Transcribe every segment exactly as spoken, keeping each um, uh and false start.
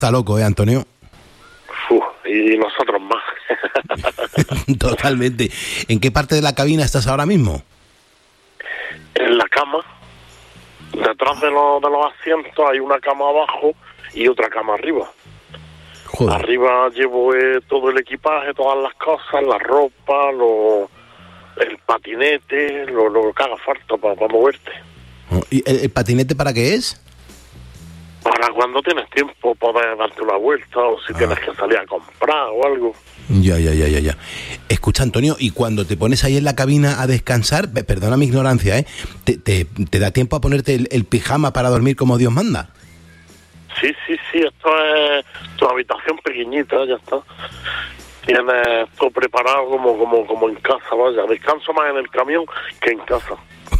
está loco, ¿eh, Antonio? Uf, y nosotros más. Totalmente. ¿En qué parte de la cabina estás ahora mismo? En la cama, detrás de los, de los asientos hay una cama abajo y otra cama arriba. Joder. Arriba llevo eh, todo el equipaje, todas las cosas, la ropa, lo, el patinete, lo, lo que haga falta para, para moverte. ¿Y el, el patinete para qué es? Para cuando tienes tiempo poder darte una vuelta o si ah. tienes que salir a comprar o algo. Ya, ya, ya, ya, ya. Escucha, Antonio, y cuando te pones ahí en la cabina a descansar, perdona mi ignorancia, ¿eh? ¿Te, te, te da tiempo a ponerte el, el pijama para dormir como Dios manda? Sí, sí, sí, esto es tu habitación pequeñita, ya está. Tienes todo preparado como, como, como en casa, vaya. Descanso más en el camión que en casa.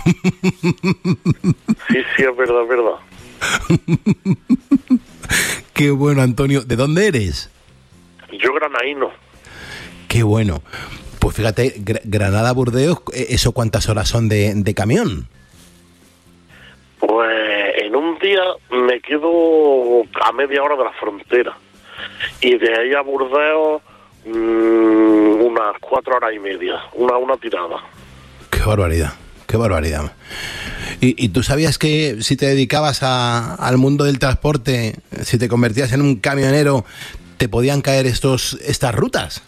Sí, sí, es verdad, es verdad. Qué bueno, Antonio. ¿De dónde eres? Yo granaíno. Qué bueno. Pues fíjate, Gr- Granada-Burdeos, ¿eso cuántas horas son de, de camión? Pues en un día me quedo a media hora de la frontera. Y de ahí a Burdeos mmm, unas cuatro horas y media. Una, una tirada. Qué barbaridad, qué barbaridad. ¿Y, y tú sabías que si te dedicabas a, al mundo del transporte, si te convertías en un camionero, te podían caer estos estas rutas?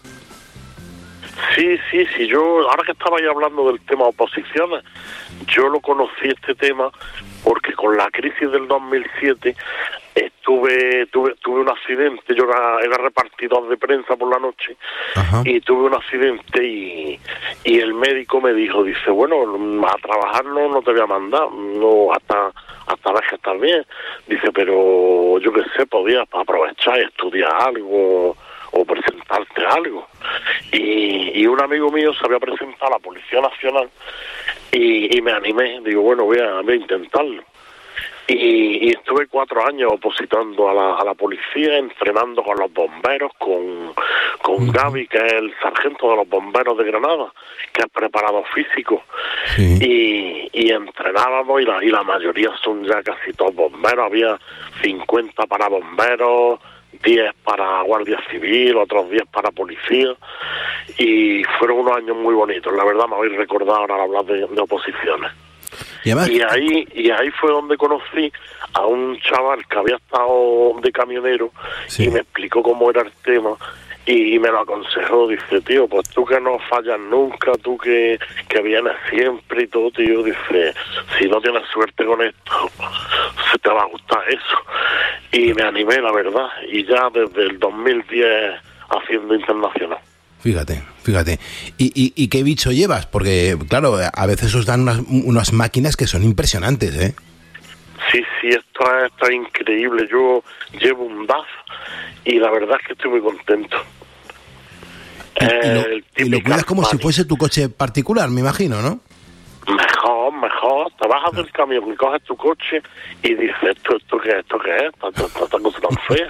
Sí, sí, sí. Yo, ahora que estaba ya hablando del tema oposiciones, yo lo conocí este tema porque con la crisis del dos mil siete estuve tuve, tuve un accidente. Yo era, era repartidor de prensa por la noche. Ajá. Y tuve un accidente y, y el médico me dijo, dice, bueno, a trabajar no, no te voy a mandar, no hasta hasta ver que estás bien. Dice, pero yo qué sé, podías aprovechar y estudiar algo o presentarte algo. Y, y un amigo mío se había presentado a la Policía Nacional y, y me animé, digo, bueno, voy a, voy a intentarlo. Y, y estuve cuatro años opositando a la, a la policía, entrenando con los bomberos, con, con Gaby, que es el sargento de los bomberos de Granada, que es preparado físico. Sí. Y, y entrenábamos y la, y la mayoría son ya casi todos bomberos. Había cincuenta para bomberos, diez para Guardia Civil, otros diez para policía, y fueron unos años muy bonitos, la verdad me habéis recordado ahora al hablar de, de oposiciones. Y, además, y ahí y ahí fue donde conocí a un chaval que había estado de camionero, sí, y me explicó cómo era el tema y me lo aconsejó. Dice, tío, pues tú que no fallas nunca, tú que, que vienes siempre y todo, tío, dice, si no tienes suerte con esto, se te va a gustar eso. Y me animé, la verdad, y ya desde el dos mil diez haciendo internacional. Fíjate, fíjate. ¿Y, y, y qué bicho llevas? Porque, claro, a veces os dan unas, unas máquinas que son impresionantes, ¿eh? Sí, sí, esto es, esto es increíble. Yo llevo un D A F y la verdad es que estoy muy contento. Y, eh, y, lo, y lo cuidas como si fuese tu coche particular, me imagino, ¿no? Mejor, mejor. Te bajas del camión y coges tu coche y dices, ¿esto, esto qué es? ¿Esto qué es? Esta, esta, esta cosa tan fea.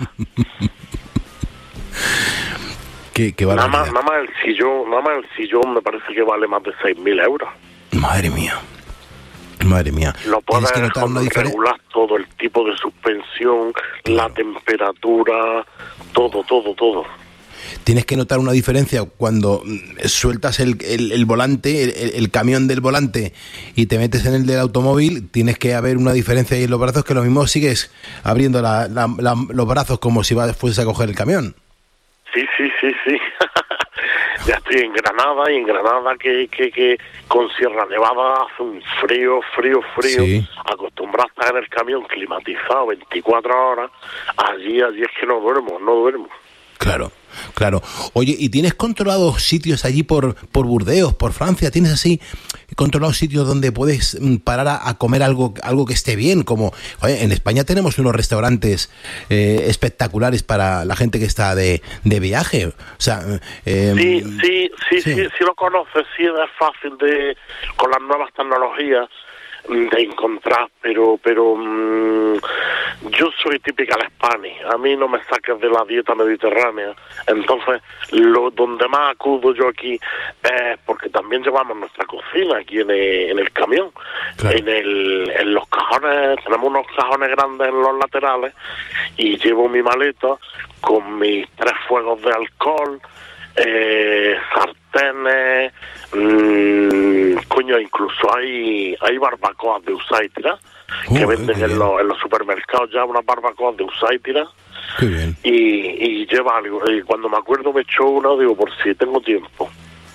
Qué, qué nada más, nada más el sillón, nada más el sillón me parece que vale más de seis mil euros. Madre mía, madre mía. Lo puedes que notar una regular todo, el tipo de suspensión, claro, la temperatura, todo, todo, todo. Tienes que notar una diferencia cuando sueltas el, el, el volante, el, el camión del volante y te metes en el del automóvil. Tienes que haber una diferencia ahí en los brazos, que lo mismo sigues abriendo la, la, la, los brazos como si fueses a coger el camión. Sí, sí, sí, sí. Ya estoy en Granada y en Granada que, que, que con Sierra Nevada hace un frío, frío, frío. Sí. Acostumbrado a estar en el camión climatizado veinticuatro horas. Allí, allí es que no duermo, no duermo. Claro, claro. Oye, ¿y tienes controlados sitios allí por, por Burdeos, por Francia? ¿Tienes así controlados sitios donde puedes parar a, a comer algo algo que esté bien? Como, oye, en España tenemos unos restaurantes eh, espectaculares para la gente que está de, de viaje. O sea, eh, sí, sí, sí, sí, sí, sí lo conoces, sí es fácil de con las nuevas tecnologías. de encontrar, pero pero mmm, yo soy típica de Spanish, a mí no me saques de la dieta mediterránea, entonces lo donde más acudo yo aquí es porque también llevamos nuestra cocina aquí en el, en el camión, claro. en el en los cajones, tenemos unos cajones grandes en los laterales y llevo mi maleta con mis tres fuegos de alcohol, eh, sartenes, mmm, coño, incluso hay hay barbacoas de usar y tirar, uh, que venden en los, en los supermercados ya unas barbacoas de usar y tirar. Qué bien. Y, y lleva algo, y cuando me acuerdo me echo una, digo, por si tengo tiempo.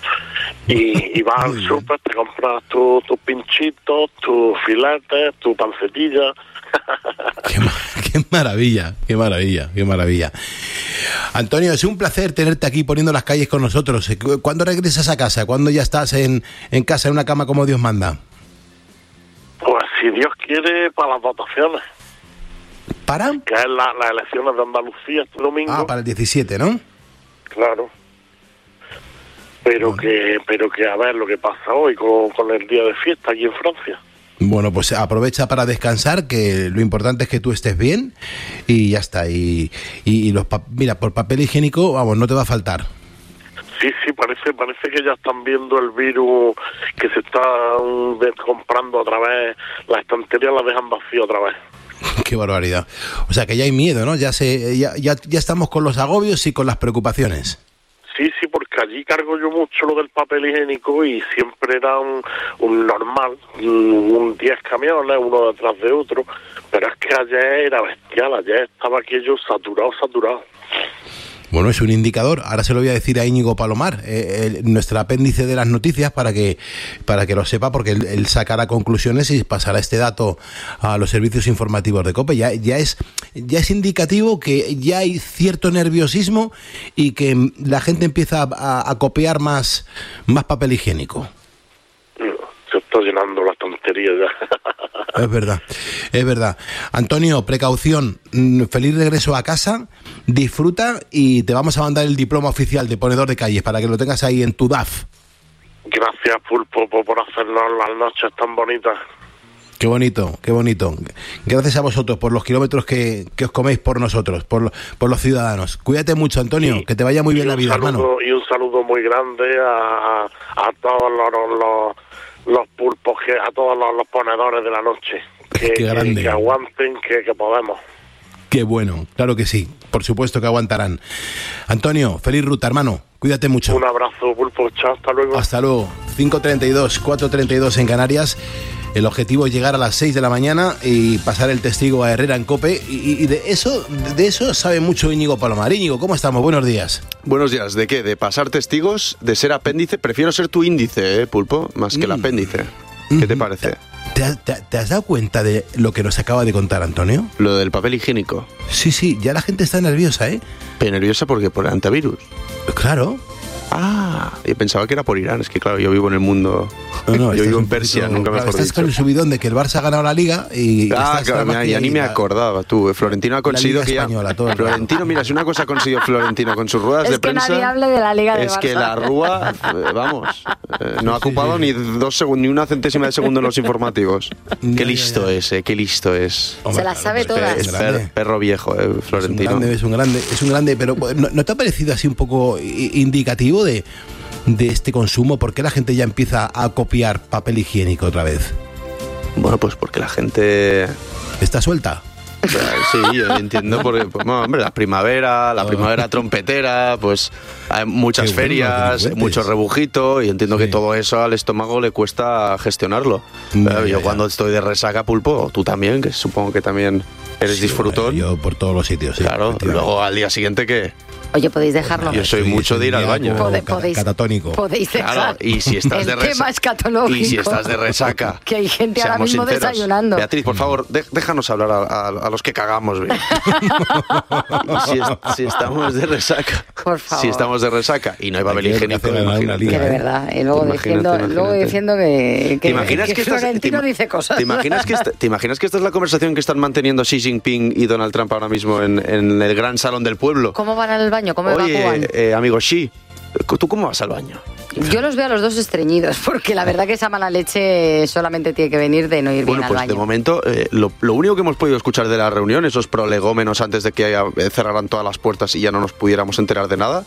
Y, y vas al súper, te compras tus tu pinchitos, tus filetes, tu pancetilla. Qué, qué maravilla, qué maravilla, qué maravilla. Antonio, es un placer tenerte aquí poniendo las calles con nosotros. ¿Cuándo regresas a casa? ¿Cuándo ya estás en, en casa, en una cama como Dios manda? Pues si Dios quiere, para las votaciones. ¿Para? Que es la, las elecciones de Andalucía este domingo. Ah, para el diecisiete, ¿no? Claro. Pero bueno. que pero que a ver lo que pasa hoy con, con el día de fiesta aquí en Francia. Bueno, pues aprovecha para descansar, que lo importante es que tú estés bien y ya está. Y, y, y los pa- mira, por papel higiénico, vamos, no te va a faltar. Sí, sí, parece parece que ya están viendo el virus, que se está um, comprando otra vez, las estanterías las dejan vacías otra vez. Qué barbaridad. O sea que ya hay miedo, ¿no? Ya se ya, ya, ya estamos con los agobios y con las preocupaciones. Sí, sí, porque allí cargo yo mucho lo del papel higiénico y siempre era un, un normal, un diez camiones, uno detrás de otro, pero es que ayer era bestial, ayer estaba aquello saturado, saturado. Bueno, es un indicador. Ahora se lo voy a decir a Íñigo Palomar, eh, el, nuestro apéndice de las noticias, para que para que lo sepa, porque él, él sacará conclusiones y pasará este dato a los servicios informativos de COPE. Ya, ya es ya es indicativo que ya hay cierto nerviosismo y que la gente empieza a, a copiar más, más papel higiénico. Se está llenando la tontería ya. Es verdad, es verdad. Antonio, precaución, feliz regreso a casa, disfruta y te vamos a mandar el diploma oficial de ponedor de calles para que lo tengas ahí en tu D A F. Gracias, Pulpo, por hacernos las noches tan bonitas. Qué bonito, qué bonito. Gracias a vosotros por los kilómetros que, que os coméis por nosotros, por, por los ciudadanos. Cuídate mucho, Antonio, sí, que te vaya muy bien la vida, saludo, hermano. Y un saludo muy grande a, a, a todos los... los los pulpos, que a todos los, los ponedores de la noche, que, Qué grande. que, que aguanten, que, que podemos. Qué bueno, claro que sí, por supuesto que aguantarán. Antonio, feliz ruta, hermano, cuídate mucho. Un abrazo, pulpo, chao, hasta luego. Hasta luego. Cinco treinta y dos, cuatro treinta y dos en Canarias. El objetivo es llegar a las seis de la mañana y pasar el testigo a Herrera en COPE. Y, y de eso de eso sabe mucho Íñigo Palomar. Íñigo, ¿cómo estamos? Buenos días. Buenos días. ¿De qué? ¿De pasar testigos? ¿De ser apéndice? Prefiero ser tu índice, ¿eh, Pulpo? Más que mm. el apéndice. ¿Qué te parece? ¿Te, te, ¿Te has dado cuenta de lo que nos acaba de contar Antonio? Lo del papel higiénico. Sí, sí, ya la gente está nerviosa, ¿eh? ¿Pero nerviosa porque por el antivirus? Claro. Ah, yo pensaba que era por Irán. Es que claro, yo vivo en el mundo... No, no, yo vivo en Persia, poquito, claro, nunca mejor estás dicho. con el subidón de que el Barça ha ganado la Liga y... Ah, claro, mira, ya ni me acordaba, tú. Florentino ha conseguido que ya... Todo Florentino, mira, si una cosa ha conseguido Florentino con sus ruedas es de prensa... Es que nadie hable de la Liga de Es Barça. que la Rúa, vamos, eh, no ha ocupado sí, sí, sí. ni dos segundos, ni una centésima de segundo en los informativos. Ya, qué listo ya, ya. es, eh, qué listo es. Hombre, se la sabe todas. Es per, perro viejo, eh, Florentino. Es un grande, es un grande, es un grande, pero ¿no, ¿no te ha parecido así un poco indicativo de... de este consumo? ¿Por qué la gente ya empieza a copiar papel higiénico otra vez? Bueno, pues porque la gente... ¿Está suelta? Sí, yo entiendo, porque, pues, bueno, hombre, la primavera, la primavera trompetera, pues hay muchas Qué ferias, bueno, mucho rebujito, y entiendo sí. que todo eso al estómago le cuesta gestionarlo. Ya, yo ya, cuando ya. estoy de resaca, Pulpo, tú también, que supongo que también eres sí, disfrutón. Yo por todos los sitios, sí. Claro, luego al día siguiente, ¿qué? Oye, podéis dejarlo. Yo soy sí, mucho de ir al baño. Pod- podéis, catatónico. Podéis dejar. Claro, y si estás de resaca. Y si estás de resaca. Que hay gente ahora mismo sinceros. desayunando. Beatriz, por favor, de, déjanos hablar a, a, a los que cagamos bien. y si, es, si estamos de resaca. Por favor. Si estamos de resaca y no hay papel higiénico, imagínate. Que de verdad. Y luego imagínate, diciendo, imagínate. luego diciendo que, que, ¿Te imaginas que, que Florentino estás, dice cosas. ¿te imaginas, que esta, ¿Te imaginas que esta es la conversación que están manteniendo Xi Jinping y Donald Trump ahora mismo en, en el gran salón del pueblo? ¿Cómo van al baño? ¿Cómo Oye, evacúan? Eh, amigo Xi, ¿tú cómo vas al baño? Yo los veo a los dos estreñidos, porque la verdad que esa mala leche solamente tiene que venir de no ir bueno, bien pues al baño. De momento, eh, lo, lo único que hemos podido escuchar de la reunión, esos prolegómenos antes de que haya, eh, cerraran todas las puertas y ya no nos pudiéramos enterar de nada,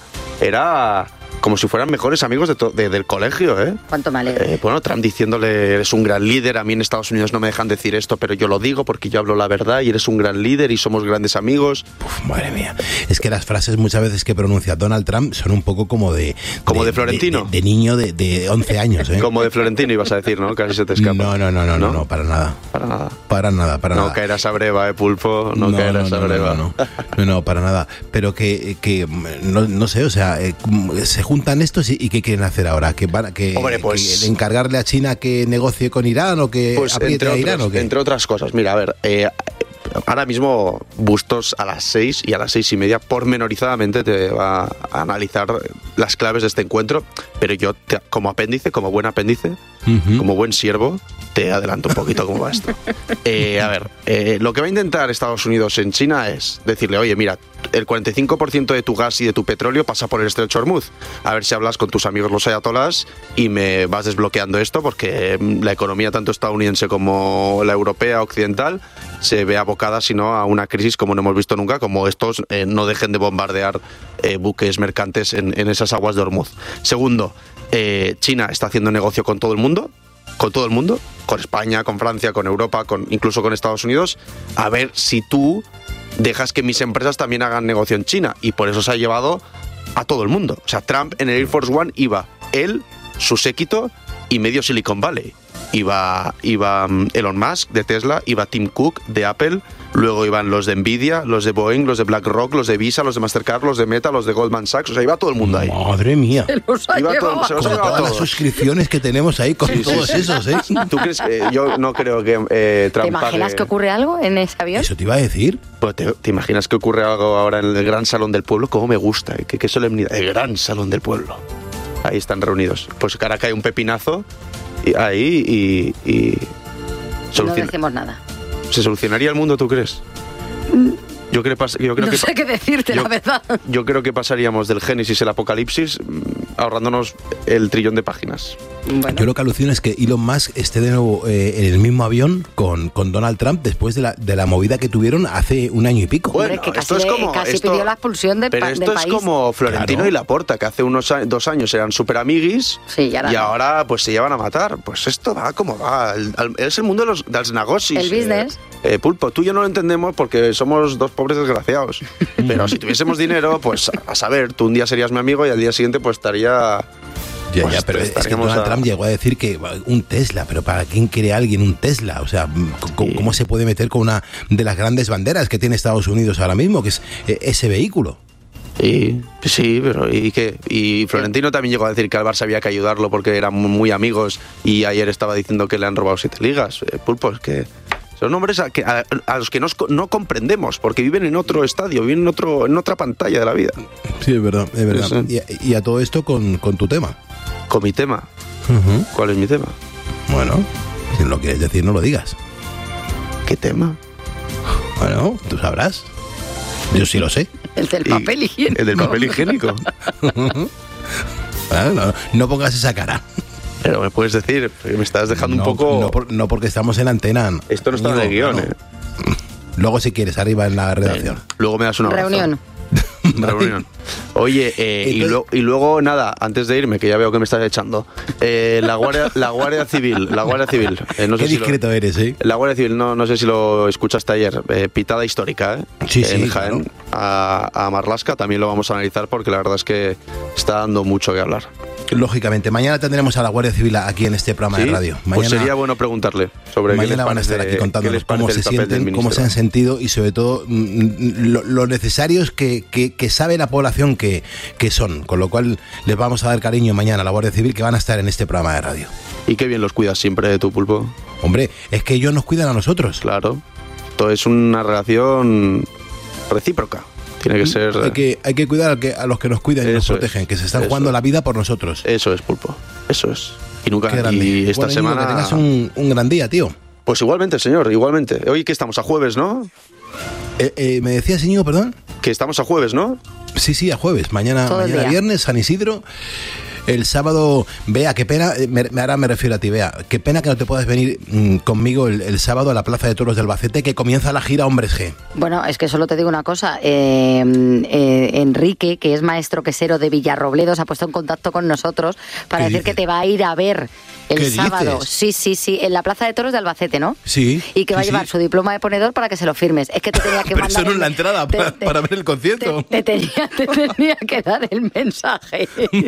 era como si fueran mejores amigos de to- de, del colegio, ¿eh? Cuánto me alegro. Eh, bueno, Trump diciéndole, eres un gran líder, a mí en Estados Unidos no me dejan decir esto, pero yo lo digo porque yo hablo la verdad y eres un gran líder y somos grandes amigos. Uf, madre mía. Es que las frases muchas veces que pronuncia Donald Trump son un poco como de... Como de Florentino. De, de, de niño de, de once años, ¿eh? Como de Florentino ibas a decir, ¿no? Casi se te escapa. No, no, no, no, no, no, no para nada. Para nada. Para nada, para no nada. No caerás a breva, ¿eh, Pulpo? No, no caerás no, a no, breva. No, no, no, no, para nada. Pero que, que no, no sé, o sea, eh, se juntan estos y, y ¿qué quieren hacer ahora? ¿Que van que, Hombre, pues, que encargarle a China que negocie con Irán o que pues apriete entre a Irán otros, o qué? Entre otras cosas. Mira, a ver, eh, ahora mismo Bustos a las seis y a las seis y media pormenorizadamente te va a analizar las claves de este encuentro, pero yo te, como apéndice, como buen apéndice, uh-huh. como buen siervo, te adelanto un poquito cómo va esto. Eh, a ver, eh, lo que va a intentar Estados Unidos en China es decirle, oye, mira, el cuarenta y cinco por ciento de tu gas y de tu petróleo pasa por el estrecho de Hormuz. A ver si hablas con tus amigos los ayatolás y me vas desbloqueando esto, porque la economía tanto estadounidense como la europea occidental se ve abocada, sino a una crisis como no hemos visto nunca, como estos eh, no dejen de bombardear eh, buques mercantes en, en esas aguas de Hormuz. Segundo, eh, China está haciendo negocio con todo el mundo, con todo el mundo, con España, con Francia, con Europa, con, incluso con Estados Unidos, a ver si tú dejas que mis empresas también hagan negocio en China, y por eso se ha llevado a todo el mundo. O sea, Trump en el Air Force One iba él, su séquito y medio Silicon Valley. Iba, iba Elon Musk de Tesla, iba Tim Cook de Apple, luego iban los de Nvidia, los de Boeing, los de BlackRock, los de Visa, los de Mastercard, los de Meta, los de Goldman Sachs, o sea, iba todo el mundo ahí. Madre mía. Se los ha iba llevado todo, se los con ha todas todos. las suscripciones que tenemos ahí con Sí, todos sí, sí. esos, ¿eh? ¿Tú crees que yo no creo que eh, Trump ¿Te imaginas pague... que ocurre algo en ese avión? Eso te iba a decir. Pues te, ¿Te imaginas que ocurre algo ahora en el Gran Salón del Pueblo? Cómo me gusta, ¿eh? qué, qué solemnidad. El Gran Salón del Pueblo. Ahí están reunidos. Pues ahora cae un pepinazo y, ahí y... y no decimos nada. ¿Se solucionaría el mundo, tú crees? Yo creo, yo creo no que sé qué decirte, yo, la verdad. Yo creo que pasaríamos del Génesis al Apocalipsis ahorrándonos el trillón de páginas. Bueno. Yo lo que alucino es que Elon Musk esté de nuevo eh, en el mismo avión con, con Donald Trump después de la, de la movida que tuvieron hace un año y pico. Bueno, Hombre, que esto casi, es como, casi esto, pidió la expulsión de, pero pa, esto del es país. como Florentino Claro. y Laporta, que hace unos a, dos años eran súper amiguis sí, y, ahora, y no. ahora pues se llevan a matar. Pues esto va como va. El, el, es el mundo de los, de los negocios. El business. Eh, eh, Pulpo, tú y yo no lo entendemos porque somos dos pobres desgraciados. Pero si tuviésemos dinero, pues a saber, tú un día serías mi amigo y al día siguiente pues estaría... Ya, pues, ya, pero es que Donald a... Trump llegó a decir que un Tesla, pero ¿para quién quiere alguien un Tesla? O sea, ¿cómo, sí. ¿cómo se puede meter con una de las grandes banderas que tiene Estados Unidos ahora mismo, que es ese vehículo? Sí, sí, pero ¿y qué? Y Florentino también llegó a decir que al Barça había que ayudarlo porque eran muy amigos y ayer estaba diciendo que le han robado siete ligas. Eh, Pulpo, es que... Son nombres a, que, a, a los que nos, no comprendemos, porque viven en otro estadio, viven en, otro, en otra pantalla de la vida. Sí, es verdad, es verdad. Sí, sí. Y, y a todo esto con, con tu tema. Con mi tema. Uh-huh. ¿Cuál es mi tema? Bueno, si no lo quieres decir, no lo digas. ¿Qué tema? Bueno, tú sabrás. Yo sí lo sé. El del papel higiénico. El del papel higiénico. Bueno, no, no pongas esa cara. Pero me puedes decir, me estás dejando no, un poco... No, por, no porque estamos en antena. Esto no está en el guión, bueno. ¿eh? Luego si quieres, arriba en la redacción. Venga, luego me das una Reunión. Reunión. Oye, eh, y, lo, y luego, nada, antes de irme, que ya veo que me estás echando, eh, la Guardia la Guardia Civil, la Guardia Civil. Eh, no Qué sé si discreto lo, eres, ¿eh? La Guardia Civil, no, no sé si lo escuchaste ayer, eh, pitada histórica, ¿eh? Sí, en sí, Jaén, claro. a, a Marlaska, también lo vamos a analizar porque la verdad es que está dando mucho que hablar. Lógicamente, mañana tendremos a la Guardia Civil aquí en este programa ¿Sí? de radio. Mañana, Pues sería bueno preguntarle sobre qué les mañana van a parece, estar aquí contándonos cómo se el papel del sienten, cómo se han ministro. sentido y sobre todo mm, lo, lo necesarios que, que, que sabe la población que, que son. Con lo cual les vamos a dar cariño mañana a la Guardia Civil, que van a estar en este programa de radio. Y qué bien los cuidas siempre de tu Pulpo. Hombre, es que ellos nos cuidan a nosotros. Claro. Esto es una relación recíproca. Tiene que ser... Hay que, hay que cuidar a, que, a los que nos cuidan y nos Eso protegen, es, que se están eso jugando es. la vida por nosotros. Eso es, Pulpo. Eso es. Y nunca... Qué grande. Y esta Bueno, Íñigo, semana... que tengas un, un gran día, tío. Pues igualmente, señor, igualmente. Hoy que estamos a jueves, ¿no? Eh, eh, ¿Me decías, Íñigo, perdón? Que estamos a jueves, ¿no? Sí, sí, a jueves. Mañana, Todo el mañana día. viernes, San Isidro. El sábado, Bea, qué pena, me, ahora me refiero a ti, Bea, qué pena que no te puedas venir mmm, conmigo el, el sábado a la Plaza de Toros de Albacete, que comienza la gira Hombres G. Bueno, es que solo te digo una cosa, eh, eh, Enrique, que es maestro quesero de Villarrobledo, se ha puesto en contacto con nosotros para decir dices? que te va a ir a ver el sábado. Dices? Sí, sí, sí, en la Plaza de Toros de Albacete, ¿no? Sí. Y que va sí, a llevar sí. su diploma de ponedor para que se lo firmes. Es que te tenía que Pero mandar... eso no es la entrada te, para, te, para ver el concierto. Te, te, tenía, te tenía que dar el mensaje.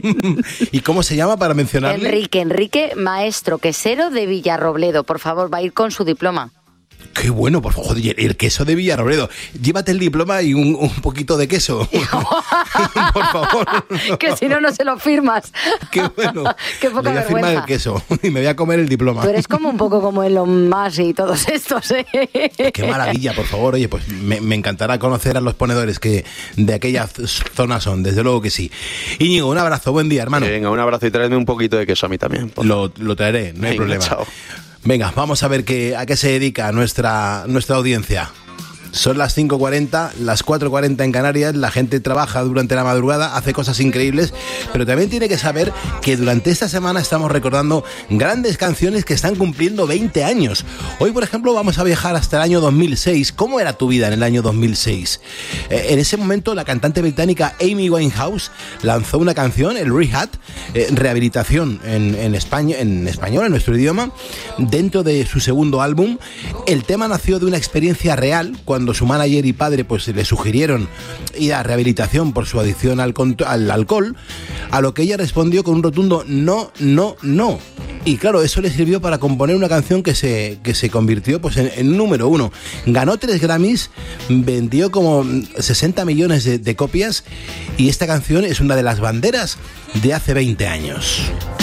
¿Y cómo se llama para mencionarle? Enrique, Enrique, maestro quesero de Villarrobledo. Por favor, va a ir con su diploma. Qué bueno, por favor, el queso de Villarrobledo. Llévate el diploma y un, un poquito de queso. Por favor. Que si no, no se lo firmas. Qué bueno. Qué poca Le voy a vergüenza. firmar el queso y me voy a comer el diploma. Tú eres como un poco como Elon Musk y todos estos, ¿eh? Qué maravilla, por favor. Oye, pues me, me encantará conocer a los ponedores que de aquella zona son, desde luego que sí. Íñigo, un abrazo, buen día, hermano. Venga, un abrazo y tráeme un poquito de queso a mí también. Lo, lo traeré, no hay Venga, problema. Chao. Venga, vamos a ver qué, a qué se dedica nuestra, nuestra audiencia. Son las cinco cuarenta, las cuatro cuarenta en Canarias, la gente trabaja durante la madrugada, hace cosas increíbles, pero también tiene que saber que durante esta semana estamos recordando grandes canciones que están cumpliendo veinte años. Hoy, por ejemplo, vamos a viajar hasta el año dos mil seis. ¿Cómo era tu vida en el año dos mil seis? Eh, en ese momento, la cantante británica Amy Winehouse lanzó una canción, el Rehab, eh, rehabilitación en, en, España, en español, en nuestro idioma, dentro de su segundo álbum. El tema nació de una experiencia real, cuando Cuando su manager y padre pues le sugirieron ir a rehabilitación por su adicción al, al alcohol, a lo que ella respondió con un rotundo no, no, no. Y claro, eso le sirvió para componer una canción que se, que se convirtió pues en, en número uno. Ganó tres Grammys, vendió como sesenta millones de, de copias, y esta canción es una de las banderas de hace veinte años.